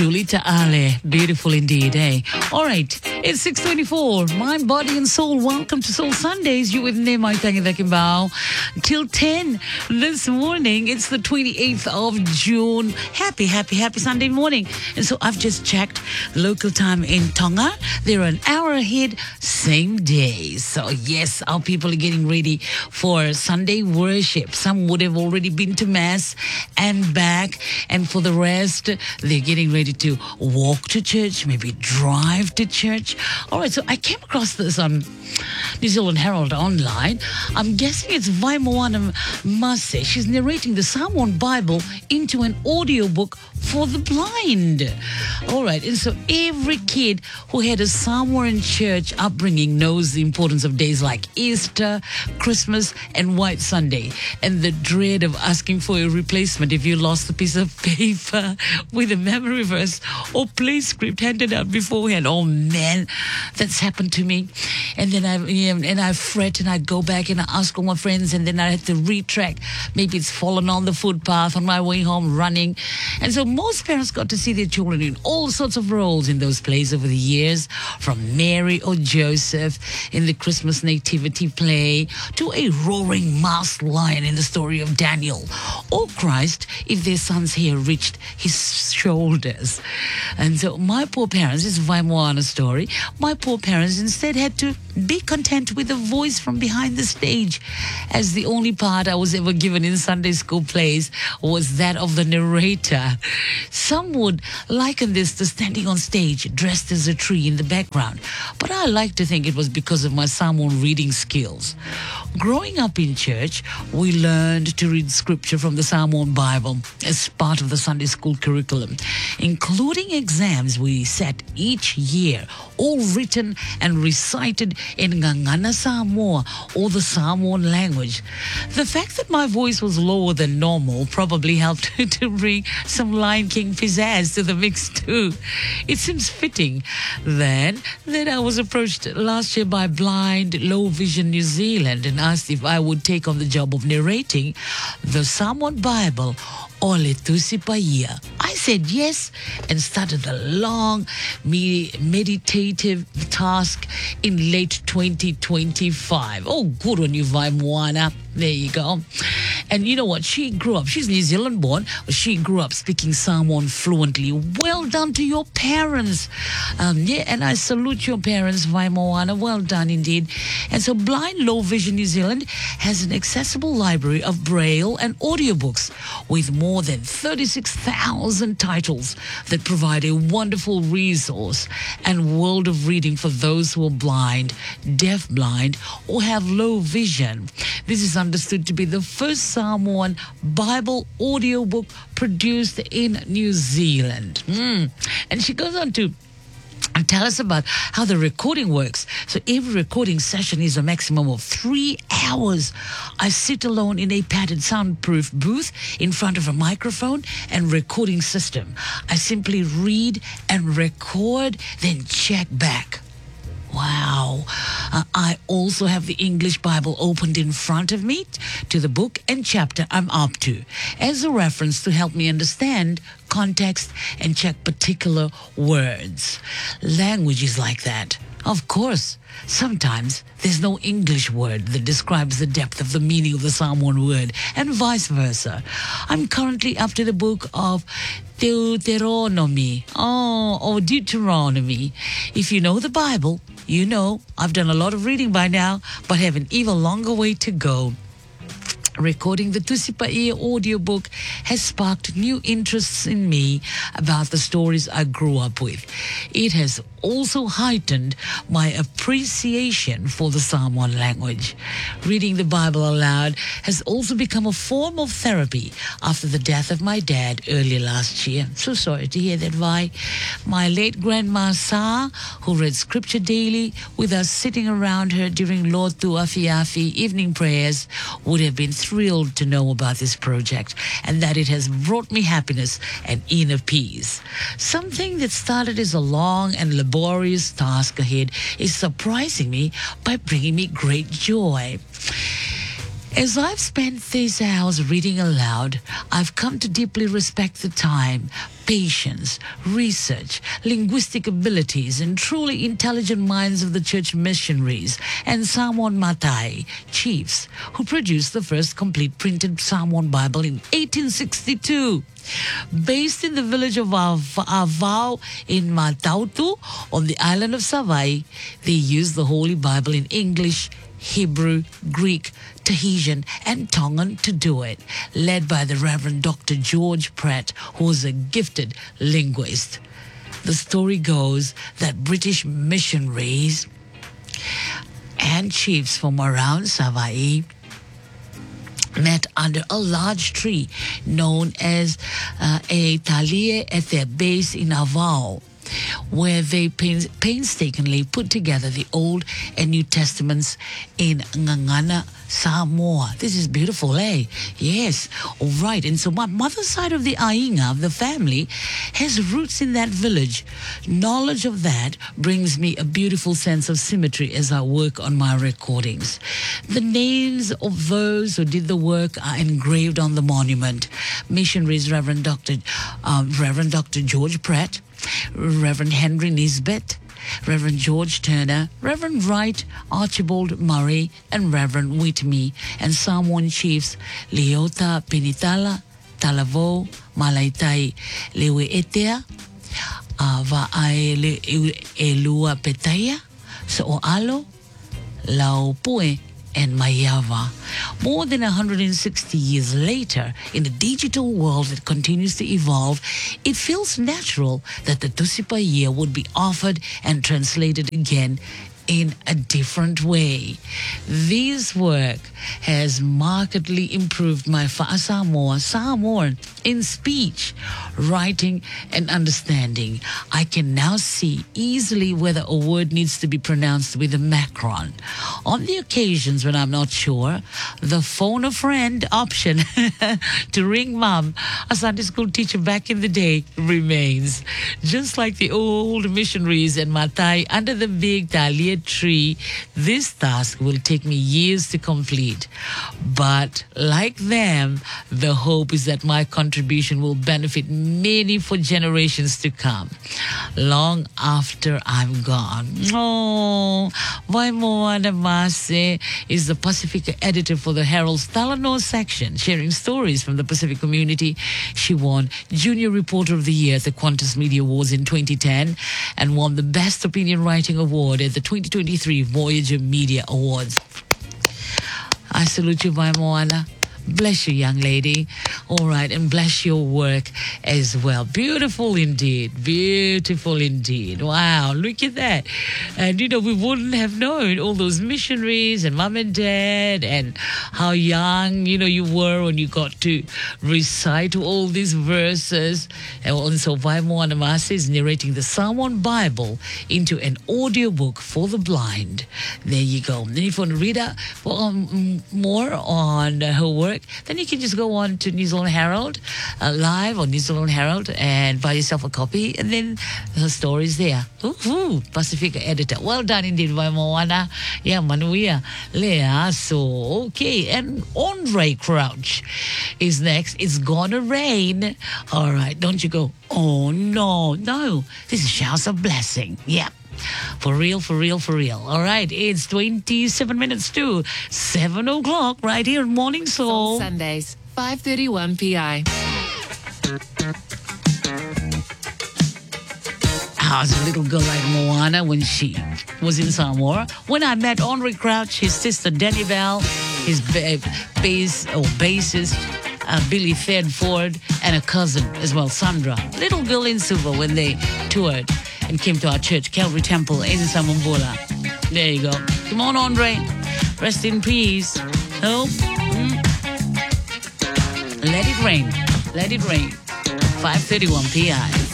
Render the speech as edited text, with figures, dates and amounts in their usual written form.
Julita Ale. Beautiful indeed, eh? All right, it's 6:24. Mind, body, and soul. Welcome to Soul Sundays. You with me, Mai Tangivakimbao. Till 10 this morning. It's the 28th of June. Happy Sunday morning. And so I've just checked local time in Tonga. They're an hour ahead, same day. So yes, our people are getting ready for Sunday worship. Some would have already been to Mass and back. And for the rest, they're getting ready to walk to church, maybe drive to church. All right, so I came across this on New Zealand Herald Online. I'm guessing it's Vaimoana Mase. She's narrating the Samoan Bible into an audiobook for the blind. All right, and so every kid who had a Samoan church upbringing knows the importance of days like Easter, Christmas, and White Sunday, and the dread of asking for a replacement if you lost a piece of paper with a memory verse or play script handed out beforehand. Oh man, that's happened to me. And then I fret and I go back and I ask all my friends, and then I have to retrack. Maybe it's fallen on the footpath on my way home running. And so most parents got to see their children in all sorts of roles in those plays over the years, from Mary or Joseph in the Christmas nativity play to a roaring masked lion in the story of Daniel, or Christ if their son's hair reached his shoulders. And so my poor parents, this is Vaimoana's story, my poor parents instead had to be content with a voice from behind the stage, as the only part I was ever given in Sunday school plays was that of the narrator. Some would liken this to standing on stage dressed as a tree in the background, but I like to think it was because of my Samoan reading skills. Growing up in church, we learned to read scripture from the Samoan Bible as part of the Sunday school curriculum, including exams we set each year, all written and recited in Ngangana Samoa, or the Samoan language. The fact that my voice was lower than normal probably helped to bring some Lion King pizzazz to the mix too. It seems fitting then that I was approached last year by Blind Low Vision New Zealand and asked if I would take on the job of narrating the Samoan Bible, Ole Tusi Paia. I said yes and started a long meditative task in late 2025. Oh, good on you, Vaimoana. There you go. And you know what? She's New Zealand born. She grew up speaking Samoan fluently. Well done to your parents. And I salute your parents, Vaimoana. Well done indeed. And so Blind Low Vision New Zealand has an accessible library of Braille and audiobooks with more than 36,000 titles that provide a wonderful resource and world of reading for those who are blind, deafblind, or have low vision. This is understood to be the first Samoan Bible audiobook produced in New Zealand. And she goes on to tell us about how the recording works. So every recording session is a maximum of 3 hours. I sit alone in a padded soundproof booth in front of a microphone and recording system. I simply read and record, then check back. Wow. I also have the English Bible opened in front of me to the book and chapter I'm up to as a reference to help me understand context and check particular words. Language is like that. Of course, sometimes there's no English word that describes the depth of the meaning of the Samoan word, and vice versa. I'm currently up to the book of Deuteronomy. Or Deuteronomy. If you know the Bible, you know I've done a lot of reading by now, but have an even longer way to go. Recording the Tusi Paia audiobook has sparked new interests in me about the stories I grew up with. It has also heightened my appreciation for the Samoan language. Reading the Bible aloud has also become a form of therapy after the death of my dad earlier last year. So sorry to hear that, Vi. My late grandma Sa, who read scripture daily with us sitting around her during Lotu Afiafi evening prayers, would have been thrilled to know about this project and that it has brought me happiness and inner peace. Something that started as a long and laborious task ahead is surprising me by bringing me great joy. As I've spent these hours reading aloud, I've come to deeply respect the time, patience, research, linguistic abilities, and truly intelligent minds of the church missionaries and Samoan Matai chiefs who produced the first complete printed Samoan Bible in 1862. Based in the village of Avao in Matautu on the island of Savai, they used the Holy Bible in English, Hebrew, Greek, Tahitian, and Tongan to do it, led by the Reverend Dr. George Pratt, who was a gifted linguist. The story goes that British missionaries and chiefs from around Savai met under a large tree known as a talie at their base in Avao, where they painstakingly put together the Old and New Testaments in Ngangana, Samoa. This is beautiful, eh? Yes. All right. And so my mother's side of the Ainga of the family has roots in that village. Knowledge of that brings me a beautiful sense of symmetry as I work on my recordings. The names of those who did the work are engraved on the monument. Missionaries Reverend Dr. George Pratt, Reverend Henry Nisbet, Reverend George Turner, Reverend Wright, Archibald Murray, and Reverend Whitney, and Samoan chiefs Leota Pinitala, Talavo, Malaitai, Lewe Etea, Va'ae Elua Petaya, So'alo, Laupue, and Mayava. More than 160 years later, in a digital world that continues to evolve, it feels natural that the Tusipa year would be offered and translated again in a different way. This work has markedly improved my Samoan in speech, writing, and understanding. I can now see easily whether a word needs to be pronounced with a macron. On the occasions when I'm not sure, the phone a friend option to ring mom, a Sunday school teacher back in the day, remains. Just like the old missionaries and Matai under the big Talia tree, this task will take me years to complete. But like them, the hope is that my contribution will benefit many for generations to come, long after I'm gone. Oh, Vaimoana Mase is the Pacifica editor for the Herald's Talanoa section, sharing stories from the Pacific community. She won Junior Reporter of the Year at the Qantas Media Awards in 2010 and won the Best Opinion Writing Award at the 2023 Voyager Media Awards. I salute you, Vaimoana. Bless you, young lady. All right, and bless your work as well. Beautiful indeed. Beautiful indeed. Wow, look at that. And, we wouldn't have known all those missionaries and mom and dad and how young, you were when you got to recite all these verses. And so Vaimoana Mase is narrating the Samoan Bible into an audiobook for the blind. There you go. And if you want to read more on her work, then you can just go on to New Zealand Herald Live or New Zealand Herald and buy yourself a copy, and then her story's there. Ooh, Pacifica editor. Well done indeed, Vaimoana. Yeah, Manuia. Lea. So, okay. And Andre Crouch is next. It's gonna rain. All right, don't you go, oh, no. This is showers of blessing. Yeah. For real, for real, for real. All right, it's 27 minutes to 7 o'clock right here in Morning Soul. Sundays, 5:31 p.m. How's a little girl like Moana when she was in Samoa? When I met Andre Crouch, his sister Denny Bell, his bassist Billy Thedford, and a cousin as well, Sandra. Little girl in Suva when they toured and came to our church, Calvary Temple in Samambola. There you go. Come on, Andre. Rest in peace. Oh. Let it rain. Let it rain. 5:31 p.m.